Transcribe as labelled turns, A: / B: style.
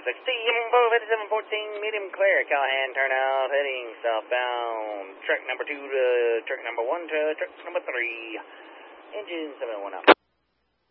A: 5714, medium clear, Callahan, turnout, heading southbound, truck number 2 to truck number 1 to truck number 3, engine 710.